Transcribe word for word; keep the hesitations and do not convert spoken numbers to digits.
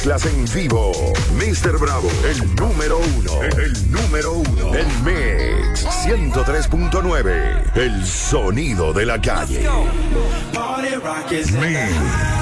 Mezclas en vivo. mister Bravo, el número uno. El número uno. El Mix ciento tres punto nueve. El sonido de la calle. Mix.